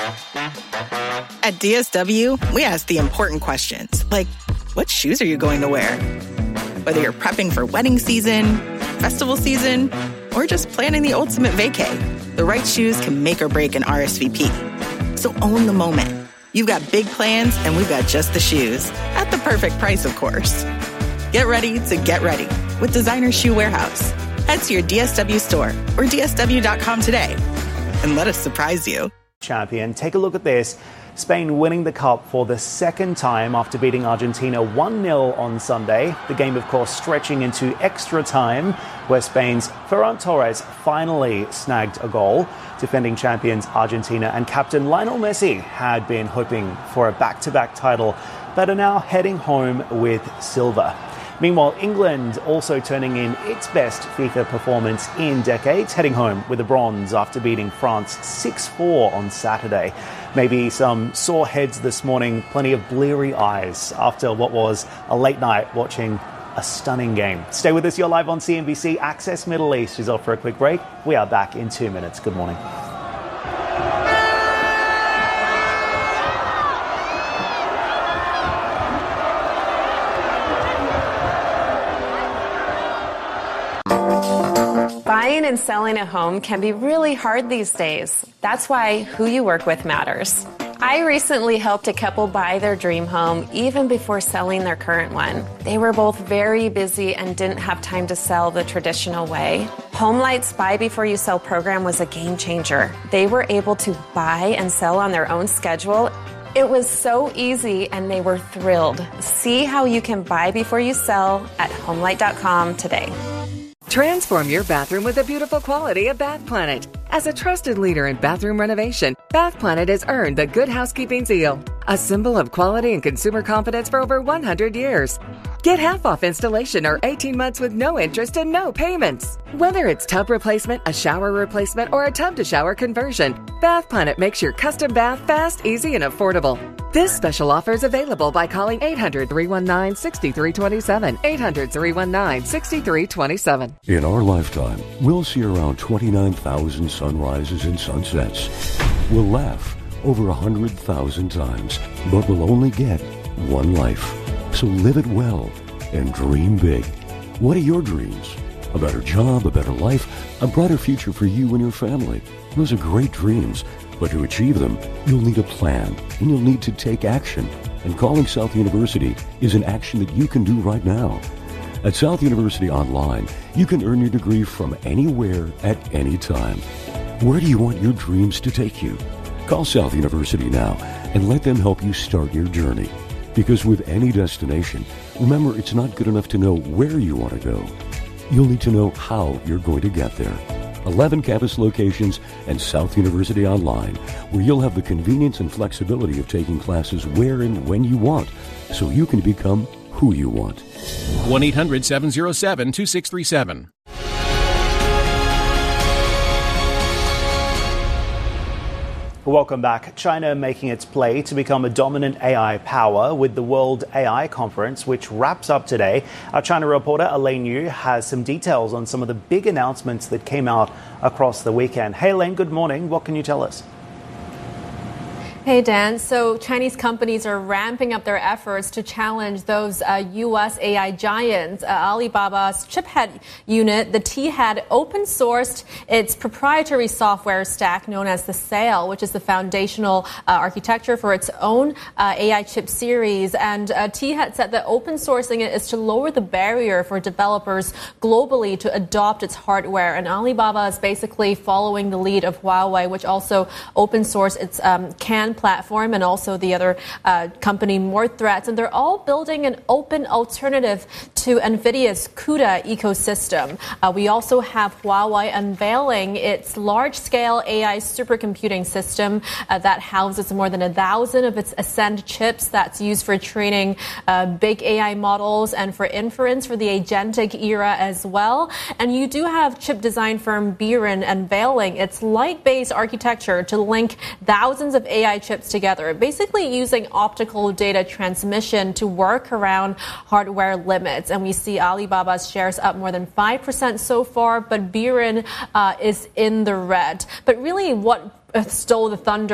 At DSW, we ask the important questions, like, what shoes are you going to wear? Whether you're prepping for wedding season, festival season, or just planning the ultimate vacay, the right shoes can make or break an RSVP. So own the moment. You've got big plans, and we've got just the shoes. At the perfect price, of course. Get ready to get ready with Designer Shoe Warehouse. Head to your DSW store or DSW.com today and let us surprise you. Champion, take a look at this. Spain winning the Cup for the second time after beating Argentina 1-0 on Sunday. The game, of course, stretching into extra time, where Spain's Ferran Torres finally snagged a goal. Defending champions Argentina and captain Lionel Messi had been hoping for a back-to-back title, but are now heading home with silver. Meanwhile, England also turning in its best FIFA performance in decades, heading home with a bronze after beating France 6-4 on Saturday. Maybe some sore heads this morning, plenty of bleary eyes after what was a late night watching a stunning game. Stay with us, you're live on CNBC. Access Middle East is off for a quick break. We are back in 2 minutes. Good morning. Buying and selling a home can be really hard these days. That's why who you work with matters. I recently helped a couple buy their dream home even before selling their current one. They were both very busy and didn't have time to sell the traditional way. HomeLight's Buy Before You Sell program was a game changer. They were able to buy and sell on their own schedule. It was so easy and they were thrilled. See how you can buy before you sell at HomeLight.com today. Transform your bathroom with the beautiful quality of Bath Planet. As a trusted leader in bathroom renovation, Bath Planet has earned the Good Housekeeping seal, a symbol of quality and consumer confidence for over 100 years. Get half off installation or 18 months with no interest and no payments. Whether it's tub replacement, a shower replacement, or a tub-to-shower conversion, Bath Planet makes your custom bath fast, easy, and affordable. This special offer is available by calling 800-319-6327. 800-319-6327. In our lifetime, we'll see around 29,000 sunrises and sunsets. We'll laugh over 100,000 times, but we'll only get one life. So live it well and dream big. What are your dreams? A better job, a better life, a brighter future for you and your family. Those are great dreams, but to achieve them, you'll need a plan and you'll need to take action. And calling South University is an action that you can do right now. At South University Online, you can earn your degree from anywhere at any time. Where do you want your dreams to take you? Call South University now and let them help you start your journey. Because with any destination, remember, it's not good enough to know where you want to go. You'll need to know how you're going to get there. 11 campus locations and South University Online, where you'll have the convenience and flexibility of taking classes where and when you want, so you can become who you want. 1-800-707-2637. Welcome back. China making its play to become a dominant AI power with the World AI Conference, which wraps up today. Our China reporter Elaine Yu has some details on some of the big announcements that came out across the weekend. Hey, Elaine, good morning. What can you tell us? Hey, Dan. So Chinese companies are ramping up their efforts to challenge those U.S. AI giants. Alibaba's chiphead unit, the T-Head, open-sourced its proprietary software stack known as the SAIL, which is the foundational architecture for its own AI chip series. And T-Head said that open-sourcing it is to lower the barrier for developers globally to adopt its hardware. And Alibaba is basically following the lead of Huawei, which also open-sourced its CAN platform, and also the other company More Threads, and they're all building an open alternative to NVIDIA's CUDA ecosystem. We also have Huawei unveiling its large-scale AI supercomputing system that houses more than 1,000 of its Ascend chips that's used for training big AI models and for inference for the agentic era as well. And you do have chip design firm Biren unveiling its light-based architecture to link thousands of AI chips together, basically using optical data transmission to work around hardware limits. And we see Alibaba's shares up more than 5% so far, but Biren is in the red. But really what stole the thunder